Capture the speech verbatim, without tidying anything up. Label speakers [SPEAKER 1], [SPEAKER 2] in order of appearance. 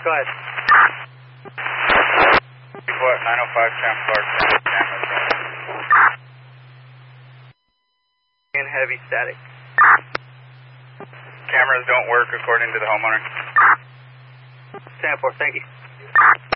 [SPEAKER 1] Go ahead.
[SPEAKER 2] What, nine oh five Champart cameras.
[SPEAKER 1] And heavy static.
[SPEAKER 2] Cameras don't work according to the homeowner.
[SPEAKER 1] ten four, thank you.